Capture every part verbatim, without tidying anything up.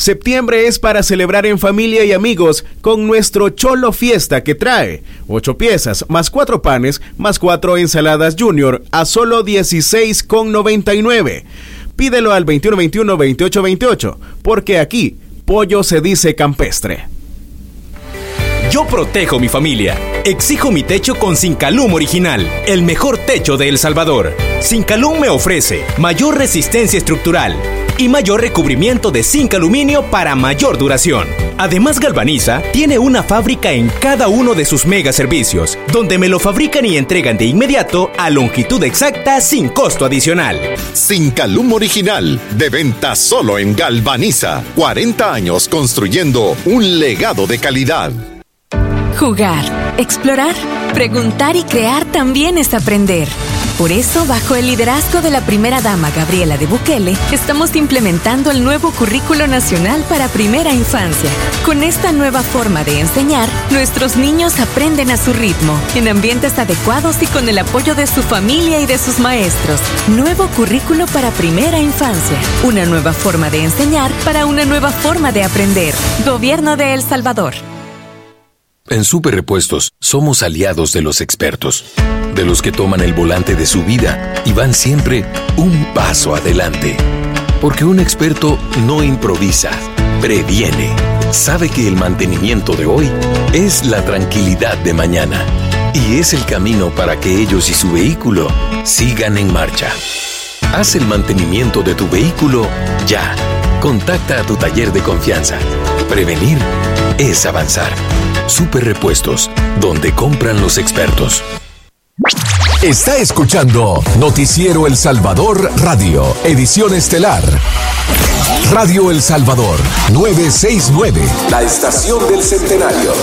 Septiembre es para celebrar en familia y amigos con nuestro Cholo Fiesta, que trae ocho piezas, más cuatro panes, más cuatro ensaladas Junior a solo dieciséis con noventa y nueve. Pídelo al veintiuno veintiuno veintiocho veintiocho, porque aquí pollo se dice campestre. Yo protejo mi familia. Exijo mi techo con Sincalum Original, el mejor techo de El Salvador. Sincalum me ofrece mayor resistencia estructural y mayor recubrimiento de zinc aluminio para mayor duración. Además, Galvaniza tiene una fábrica en cada uno de sus mega servicios, donde me lo fabrican y entregan de inmediato a longitud exacta sin costo adicional. Sincalum Original, de venta solo en Galvaniza. cuarenta años construyendo un legado de calidad. Jugar, explorar, preguntar y crear también es aprender. Por eso, bajo el liderazgo de la primera dama Gabriela de Bukele, estamos implementando el nuevo Currículo Nacional para Primera Infancia. Con esta nueva forma de enseñar, nuestros niños aprenden a su ritmo, en ambientes adecuados y con el apoyo de su familia y de sus maestros. Nuevo Currículo para Primera Infancia. Una nueva forma de enseñar para una nueva forma de aprender. Gobierno de El Salvador. En Super Repuestos somos aliados de los expertos, de los que toman el volante de su vida y van siempre un paso adelante. Porque un experto no improvisa, previene. Sabe que el mantenimiento de hoy es la tranquilidad de mañana y es el camino para que ellos y su vehículo sigan en marcha. Haz el mantenimiento de tu vehículo ya. Contacta a tu taller de confianza. Prevenir es avanzar. Super Repuestos, donde compran los expertos. Está escuchando Noticiero El Salvador Radio, edición estelar. Radio El Salvador, novecientos sesenta y nueve, la estación del centenario.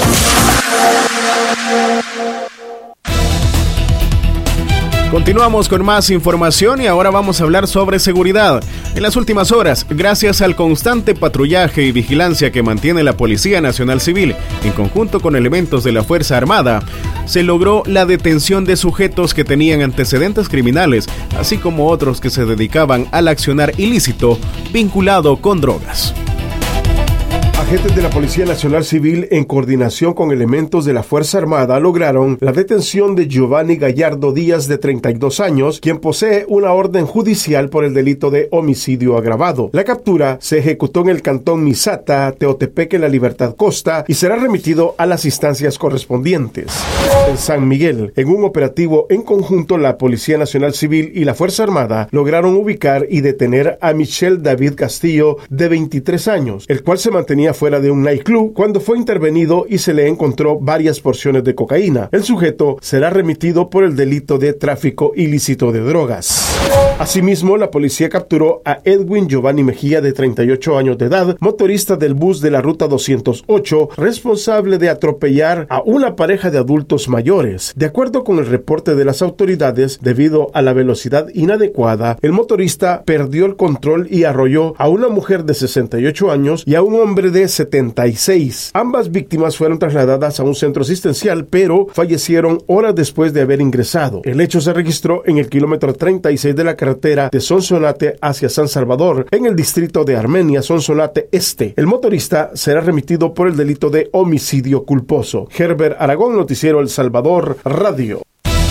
Continuamos con más información y ahora vamos a hablar sobre seguridad. En las últimas horas, gracias al constante patrullaje y vigilancia que mantiene la Policía Nacional Civil, en conjunto con elementos de la Fuerza Armada, se logró la detención de sujetos que tenían antecedentes criminales, así como otros que se dedicaban al accionar ilícito vinculado con drogas. Agentes de la Policía Nacional Civil, en coordinación con elementos de la Fuerza Armada, lograron la detención de Giovanni Gallardo Díaz, de treinta y dos años, quien posee una orden judicial por el delito de homicidio agravado. La captura se ejecutó en el cantón Misata, Teotepeque, La Libertad Costa, y será remitido a las instancias correspondientes. En San Miguel, en un operativo en conjunto, la Policía Nacional Civil y la Fuerza Armada lograron ubicar y detener a Michel David Castillo, de veintitrés años, el cual se mantenía fuera de un nightclub cuando fue intervenido y se le encontró varias porciones de cocaína. El sujeto será remitido por el delito de tráfico ilícito de drogas. Asimismo, la policía capturó a Edwin Giovanni Mejía, de treinta y ocho años de edad, motorista del bus de la ruta doscientos ocho, responsable de atropellar a una pareja de adultos mayores. De acuerdo con el reporte de las autoridades, debido a la velocidad inadecuada, el motorista perdió el control y arrolló a una mujer de sesenta y ocho años y a un hombre de setenta y seis. Ambas víctimas fueron trasladadas a un centro asistencial, pero fallecieron horas después de haber ingresado. El hecho se registró en el kilómetro treinta y seis de la carretera de Sonsonate hacia San Salvador, en el distrito de Armenia, Sonsonate Este. El motorista será remitido por el delito de homicidio culposo. Herbert Aragón, Noticiero El Salvador Radio.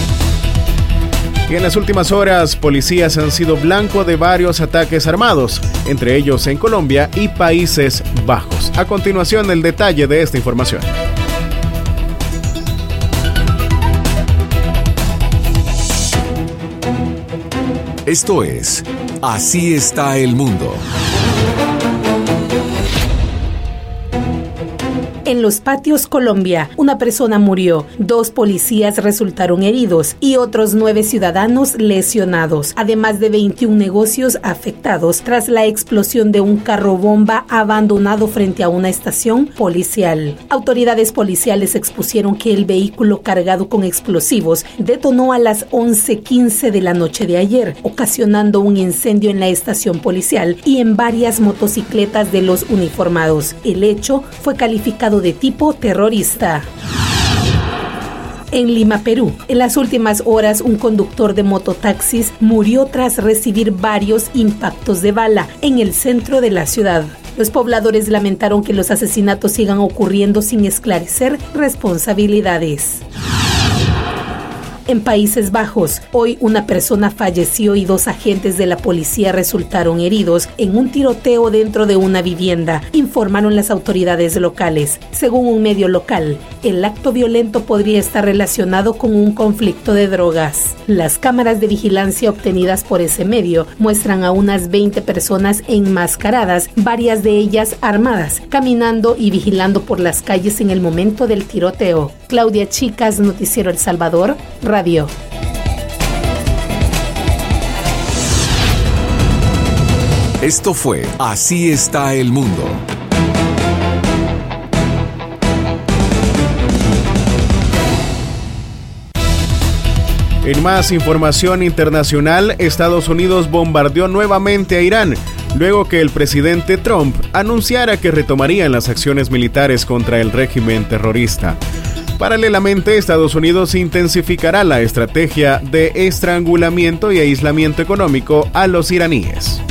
Y en las últimas horas, policías han sido blanco de varios ataques armados, entre ellos en Colombia y Países Bajos. A continuación, el detalle de esta información. Esto es Así está el mundo. En Los Patios, Colombia, una persona murió, dos policías resultaron heridos y otros nueve ciudadanos lesionados, además de veintiún negocios afectados tras la explosión de un carro bomba abandonado frente a una estación policial. Autoridades policiales expusieron que el vehículo cargado con explosivos detonó a las once quince de la noche de ayer, ocasionando un incendio en la estación policial y en varias motocicletas de los uniformados. El hecho fue calificado de tipo terrorista. En Lima, Perú, en las últimas horas un conductor de mototaxis murió tras recibir varios impactos de bala en el centro de la ciudad. Los pobladores lamentaron que los asesinatos sigan ocurriendo sin esclarecer responsabilidades. En Países Bajos, hoy una persona falleció y dos agentes de la policía resultaron heridos en un tiroteo dentro de una vivienda, informaron las autoridades locales. Según un medio local, el acto violento podría estar relacionado con un conflicto de drogas. Las cámaras de vigilancia obtenidas por ese medio muestran a unas veinte personas enmascaradas, varias de ellas armadas, caminando y vigilando por las calles en el momento del tiroteo. Claudia Chicas, Noticiero El Salvador, Radio. Esto fue Así está el mundo. En más información internacional, Estados Unidos bombardeó nuevamente a Irán, luego que el presidente Trump anunciara que retomarían las acciones militares contra el régimen terrorista. Paralelamente, Estados Unidos intensificará la estrategia de estrangulamiento y aislamiento económico a los iraníes.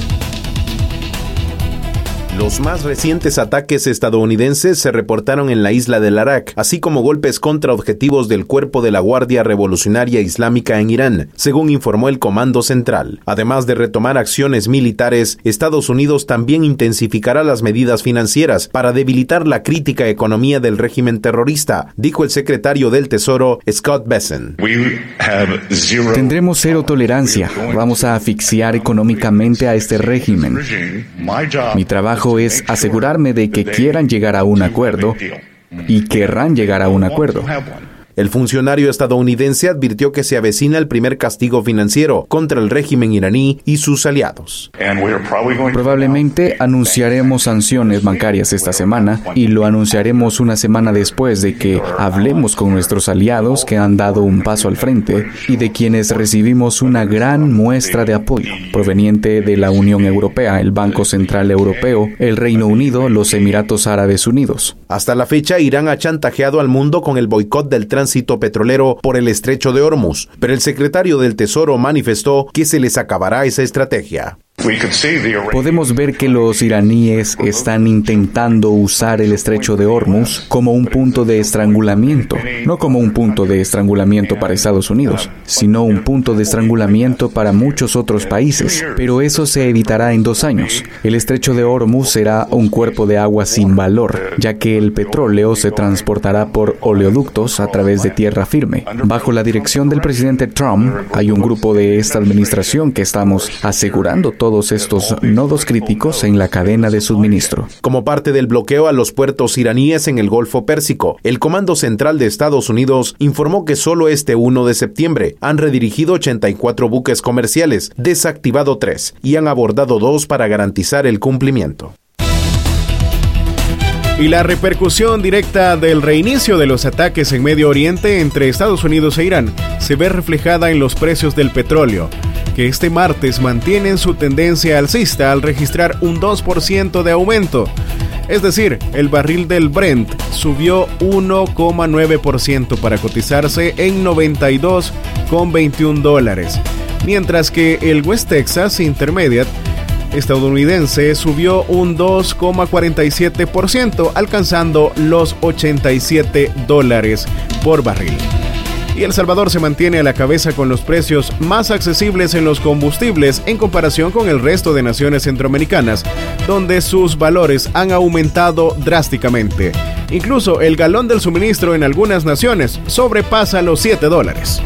Los más recientes ataques estadounidenses se reportaron en la isla del Arak, así como golpes contra objetivos del cuerpo de la Guardia Revolucionaria Islámica en Irán, según informó el Comando Central. Además de retomar acciones militares, Estados Unidos también intensificará las medidas financieras para debilitar la crítica economía del régimen terrorista, dijo el secretario del Tesoro, Scott Bessent. Tendremos cero tolerancia. Vamos a asfixiar económicamente a este régimen. Mi trabajo es asegurarme de que quieran llegar a un acuerdo y querrán llegar a un acuerdo. El funcionario estadounidense advirtió que se avecina el primer castigo financiero contra el régimen iraní y sus aliados. Probablemente anunciaremos sanciones bancarias esta semana y lo anunciaremos una semana después de que hablemos con nuestros aliados que han dado un paso al frente y de quienes recibimos una gran muestra de apoyo proveniente de la Unión Europea, el Banco Central Europeo, el Reino Unido, los Emiratos Árabes Unidos. Hasta la fecha, Irán ha chantajeado al mundo con el boicot del tránsito petrolero por el estrecho de Hormuz, pero el secretario del Tesoro manifestó que se les acabará esa estrategia. Podemos ver que los iraníes están intentando usar el estrecho de Hormuz como un punto de estrangulamiento, no como un punto de estrangulamiento para Estados Unidos, sino un punto de estrangulamiento para muchos otros países, pero eso se evitará en dos años. El estrecho de Hormuz será un cuerpo de agua sin valor, ya que el petróleo se transportará por oleoductos a través de tierra firme. Bajo la dirección del presidente Trump, hay un grupo de esta administración que estamos asegurando todo todos estos nodos críticos en la cadena de suministro. Como parte del bloqueo a los puertos iraníes en el Golfo Pérsico, el Comando Central de Estados Unidos informó que solo este primero de septiembre han redirigido ochenta y cuatro buques comerciales, desactivado tres y han abordado dos para garantizar el cumplimiento. Y la repercusión directa del reinicio de los ataques en Medio Oriente entre Estados Unidos e Irán se ve reflejada en los precios del petróleo, que este martes mantienen su tendencia alcista al registrar un dos por ciento de aumento. Es decir, el barril del Brent subió uno coma nueve por ciento para cotizarse en noventa y dos coma veintiún dólares, mientras que el West Texas Intermediate estadounidense subió un dos coma cuarenta y siete por ciento, alcanzando los ochenta y siete dólares por barril. Y El Salvador se mantiene a la cabeza con los precios más accesibles en los combustibles en comparación con el resto de naciones centroamericanas, donde sus valores han aumentado drásticamente. Incluso el galón del suministro en algunas naciones sobrepasa los siete dólares.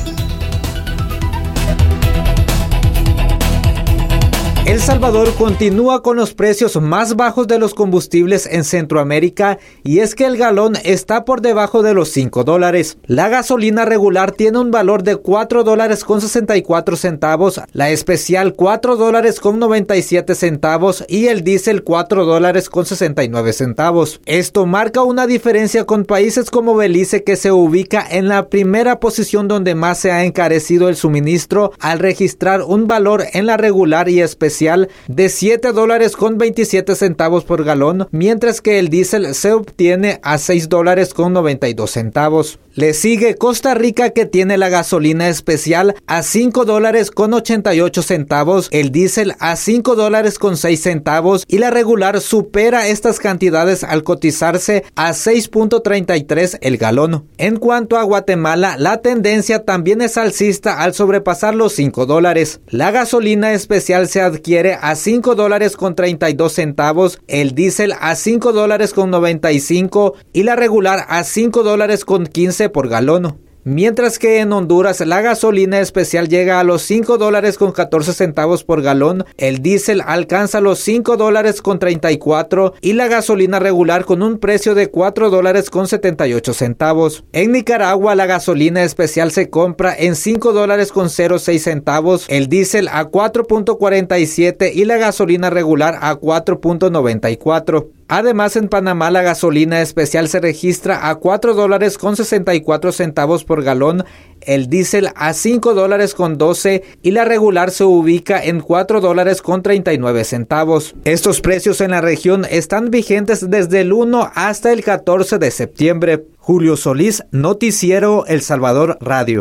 El Salvador continúa con los precios más bajos de los combustibles en Centroamérica y es que el galón está por debajo de los cinco dólares. La gasolina regular tiene un valor de cuatro dólares con sesenta y cuatro centavos, la especial cuatro dólares con noventa y siete centavos y el diésel cuatro dólares con sesenta y nueve centavos. Esto marca una diferencia con países como Belice, que se ubica en la primera posición donde más se ha encarecido el suministro al registrar un valor en la regular y especial especial de siete dólares con veintisiete centavos por galón, mientras que el diésel se obtiene a seis dólares con noventa y dos centavos. Le sigue Costa Rica, que tiene la gasolina especial a cinco dólares con ochenta y ocho centavos, el diésel a cinco dólares con seis centavos y la regular supera estas cantidades al cotizarse a seis punto treinta y tres el galón. En cuanto a Guatemala, la tendencia también es alcista al sobrepasar los cinco dólares. La gasolina especial se adquiere a cinco dólares con treinta y dos centavos, el diésel a cinco dólares con noventa y cinco y la regular a cinco dólares con quince por galón. Mientras que en Honduras la gasolina especial llega a los cinco dólares con catorce centavos por galón, el diésel alcanza los cinco dólares con treinta y cuatro y la gasolina regular con un precio de cuatro dólares con setenta y ocho centavos. En Nicaragua la gasolina especial se compra en cinco dólares con cero seis centavos, el diésel a cuatro punto cuarenta y siete y la gasolina regular a cuatro punto noventa y cuatro. Además, en Panamá la gasolina especial se registra a cuatro dólares con sesenta y cuatro centavos por galón, el diésel a cinco dólares con doce y la regular se ubica en cuatro dólares con treinta y nueve centavos. Estos precios en la región están vigentes desde el uno hasta el catorce de septiembre. Julio Solís, Noticiero El Salvador Radio.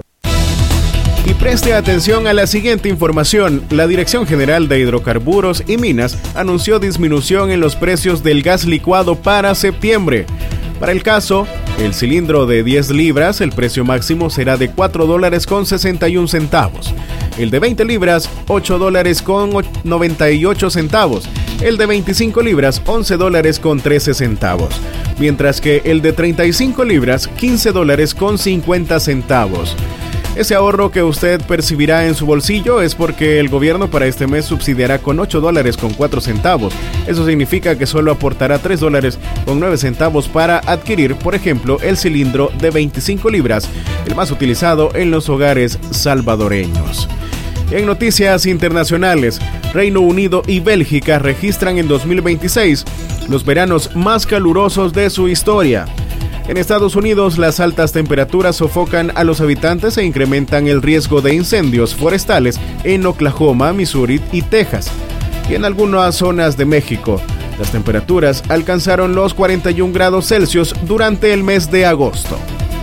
Y preste atención a la siguiente información. La Dirección General de Hidrocarburos y Minas anunció disminución en los precios del gas licuado para septiembre. Para el caso, el cilindro de diez libras, el precio máximo será de cuatro dólares con sesenta y un centavos. El de veinte libras, ocho dólares con noventa y ocho centavos. El de veinticinco libras, once dólares con trece centavos. Mientras que el de treinta y cinco libras, quince dólares con cincuenta centavos. Ese ahorro que usted percibirá en su bolsillo es porque el gobierno para este mes subsidiará con ocho dólares con cuatro centavos. Eso significa que solo aportará tres dólares con nueve centavos para adquirir, por ejemplo, el cilindro de veinticinco libras, el más utilizado en los hogares salvadoreños. En noticias internacionales, Reino Unido y Bélgica registran en dos mil veintiséis los veranos más calurosos de su historia. En Estados Unidos, las altas temperaturas sofocan a los habitantes e incrementan el riesgo de incendios forestales en Oklahoma, Missouri y Texas. Y en algunas zonas de México, las temperaturas alcanzaron los cuarenta y un grados Celsius durante el mes de agosto.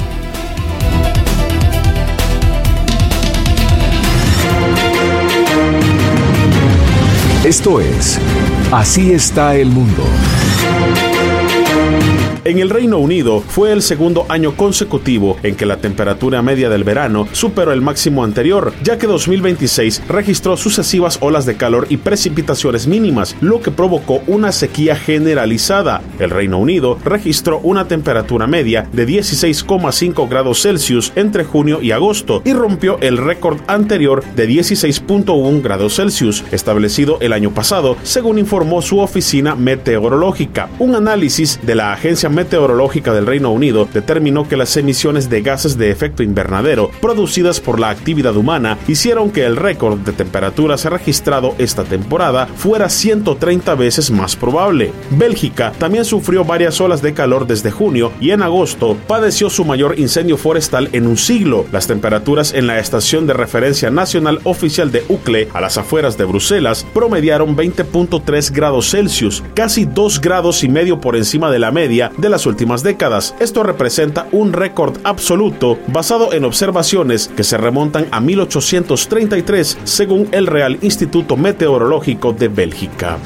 Esto es Así está el mundo. En el Reino Unido fue el segundo año consecutivo en que la temperatura media del verano superó el máximo anterior, ya que dos mil veintiséis registró sucesivas olas de calor y precipitaciones mínimas, lo que provocó una sequía generalizada. El Reino Unido registró una temperatura media de dieciséis coma cinco grados Celsius entre junio y agosto y rompió el récord anterior de dieciséis punto uno grados Celsius, establecido el año pasado, según informó su oficina meteorológica. Un análisis de la agencia meteorológica del Reino Unido determinó que las emisiones de gases de efecto invernadero producidas por la actividad humana hicieron que el récord de temperaturas registrado esta temporada fuera ciento treinta veces más probable. Bélgica también sufrió varias olas de calor desde junio y en agosto padeció su mayor incendio forestal en un siglo. Las temperaturas en la estación de referencia nacional oficial de Uccle, a las afueras de Bruselas, promediaron veinte punto tres grados Celsius, casi dos grados y medio por encima de la media de las últimas décadas. Esto representa un récord absoluto basado en observaciones que se remontan a mil ochocientos treinta y tres, según el Real Instituto Meteorológico de Bélgica.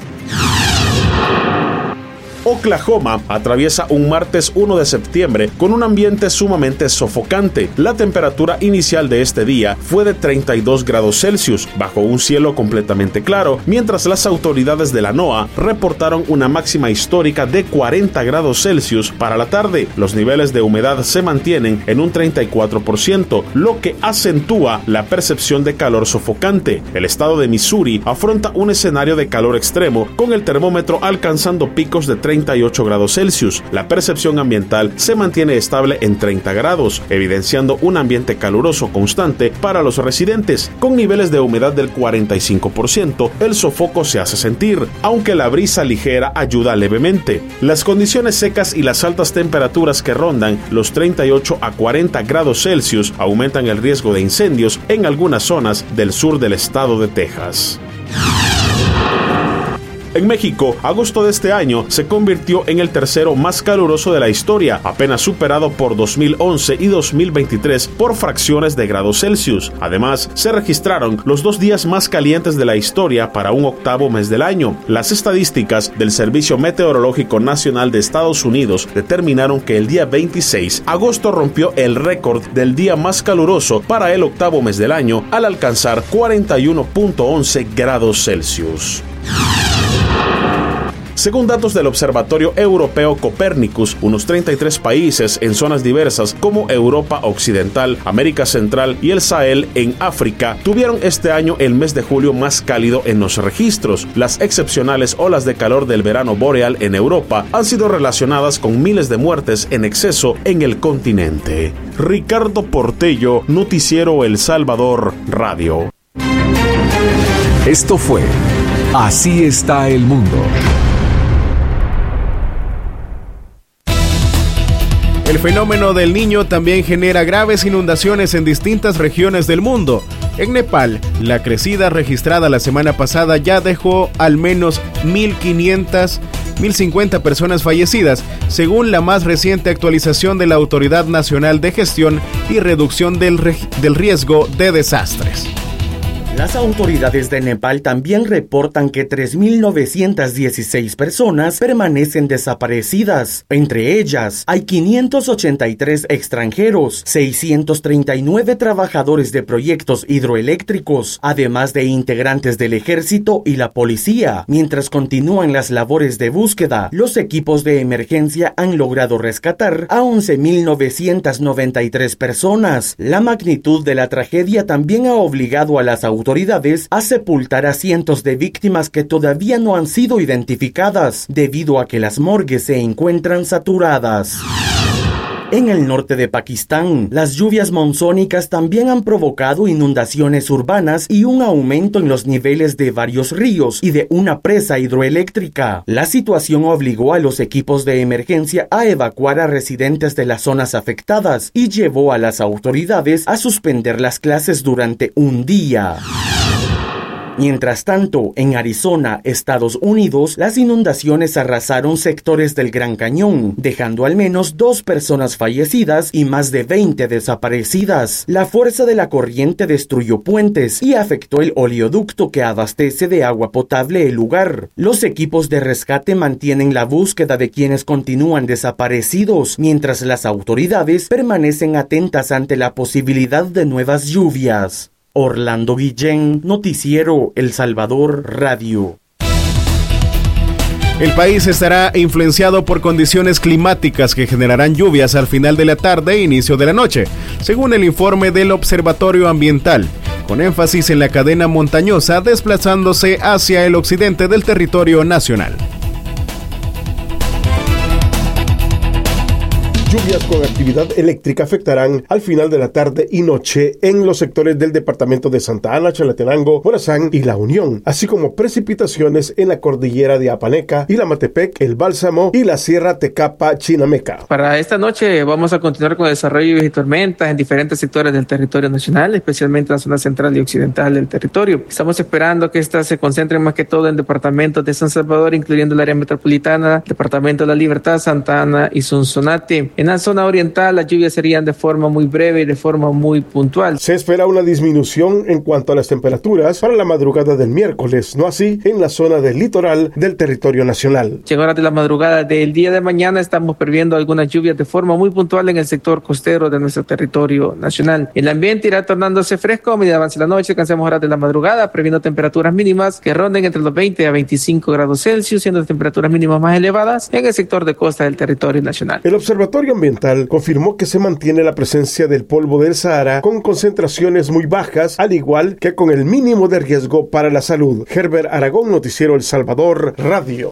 Oklahoma atraviesa un martes uno de septiembre con un ambiente sumamente sofocante. La temperatura inicial de este día fue de treinta y dos grados Celsius, bajo un cielo completamente claro, mientras las autoridades de la NOAA reportaron una máxima histórica de cuarenta grados Celsius para la tarde. Los niveles de humedad se mantienen en un treinta y cuatro por ciento, lo que acentúa la percepción de calor sofocante. El estado de Missouri afronta un escenario de calor extremo, con el termómetro alcanzando picos de treinta y ocho grados Celsius. La percepción ambiental se mantiene estable en treinta grados, evidenciando un ambiente caluroso constante para los residentes. Con niveles de humedad del cuarenta y cinco por ciento, el sofoco se hace sentir, aunque la brisa ligera ayuda levemente. Las condiciones secas y las altas temperaturas que rondan los treinta y ocho a cuarenta grados Celsius aumentan el riesgo de incendios en algunas zonas del sur del estado de Texas. En México, agosto de este año se convirtió en el tercero más caluroso de la historia, apenas superado por dos mil once y dos mil veintitrés por fracciones de grados Celsius. Además, se registraron los dos días más calientes de la historia para un octavo mes del año. Las estadísticas del Servicio Meteorológico Nacional de Estados Unidos determinaron que el día veintiséis, agosto rompió el récord del día más caluroso para el octavo mes del año al alcanzar cuarenta y uno punto once grados Celsius. Según datos del Observatorio Europeo Copernicus, unos treinta y tres países en zonas diversas como Europa Occidental, América Central y el Sahel en África tuvieron este año el mes de julio más cálido en los registros. Las excepcionales olas de calor del verano boreal en Europa han sido relacionadas con miles de muertes en exceso en el continente. Ricardo Portello, Noticiero El Salvador Radio. Esto fue Así está el mundo. El fenómeno del Niño también genera graves inundaciones en distintas regiones del mundo. En Nepal, la crecida registrada la semana pasada ya dejó al menos mil quinientas, mil cincuenta personas fallecidas, según la más reciente actualización de la Autoridad Nacional de Gestión y Reducción del, del Riesgo de Desastres. Las autoridades de Nepal también reportan que tres mil novecientas dieciséis personas permanecen desaparecidas. Entre ellas, hay quinientos ochenta y tres extranjeros, seiscientos treinta y nueve trabajadores de proyectos hidroeléctricos, además de integrantes del ejército y la policía. Mientras continúan las labores de búsqueda, los equipos de emergencia han logrado rescatar a once mil novecientas noventa y tres personas. La magnitud de la tragedia también ha obligado a las autoridades autoridades a sepultar a cientos de víctimas que todavía no han sido identificadas, debido a que las morgues se encuentran saturadas. En el norte de Pakistán, las lluvias monzónicas también han provocado inundaciones urbanas y un aumento en los niveles de varios ríos y de una presa hidroeléctrica. La situación obligó a los equipos de emergencia a evacuar a residentes de las zonas afectadas y llevó a las autoridades a suspender las clases durante un día. Mientras tanto, en Arizona, Estados Unidos, las inundaciones arrasaron sectores del Gran Cañón, dejando al menos dos personas fallecidas y más de veinte desaparecidas. La fuerza de la corriente destruyó puentes y afectó el oleoducto que abastece de agua potable el lugar. Los equipos de rescate mantienen la búsqueda de quienes continúan desaparecidos, mientras las autoridades permanecen atentas ante la posibilidad de nuevas lluvias. Orlando Guillén, Noticiero El Salvador Radio. El país estará influenciado por condiciones climáticas que generarán lluvias al final de la tarde e inicio de la noche, según el informe del Observatorio Ambiental, con énfasis en la cadena montañosa desplazándose hacia el occidente del territorio nacional. Lluvias con actividad eléctrica afectarán al final de la tarde y noche en los sectores del departamento de Santa Ana, Chalatenango, Morazán y La Unión, así como precipitaciones en la cordillera de Apaneca, Ilamatepec, El Bálsamo y la Sierra Tecapa-Chinameca. Para esta noche vamos a continuar con el desarrollo de lluvias y tormentas en diferentes sectores del territorio nacional, especialmente en la zona central y occidental del territorio. Estamos esperando que estas se concentren más que todo en departamentos de San Salvador, incluyendo el área metropolitana, departamento de La Libertad, Santa Ana y Sonsonate. En la zona oriental, las lluvias serían de forma muy breve y de forma muy puntual. Se espera una disminución en cuanto a las temperaturas para la madrugada del miércoles, no así en la zona del litoral del territorio nacional. En horas de la madrugada del día de mañana estamos previendo algunas lluvias de forma muy puntual en el sector costero de nuestro territorio nacional. El ambiente irá tornándose fresco a medida que avance la noche, alcancemos horas de la madrugada, previendo temperaturas mínimas que ronden entre los veinte a veinticinco grados Celsius, siendo las temperaturas mínimas más elevadas en el sector de costa del territorio nacional. El Observatorio Ambiental confirmó que se mantiene la presencia del polvo del Sahara con concentraciones muy bajas, al igual que con el mínimo de riesgo para la salud. Herbert Aragón, Noticiero El Salvador Radio.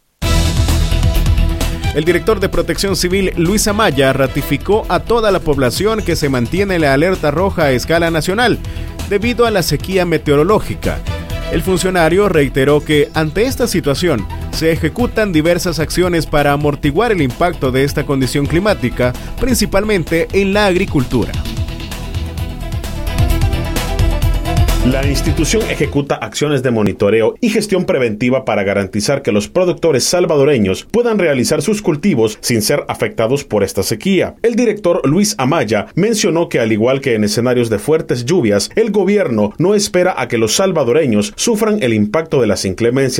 El director de Protección Civil, Luis Amaya, ratificó a toda la población que se mantiene la alerta roja a escala nacional debido a la sequía meteorológica. El funcionario reiteró que, ante esta situación, se ejecutan diversas acciones para amortiguar el impacto de esta condición climática, principalmente en la agricultura. La institución ejecuta acciones de monitoreo y gestión preventiva para garantizar que los productores salvadoreños puedan realizar sus cultivos sin ser afectados por esta sequía. El director Luis Amaya mencionó que al igual que en escenarios de fuertes lluvias, el gobierno no espera a que los salvadoreños sufran el impacto de las inclemencias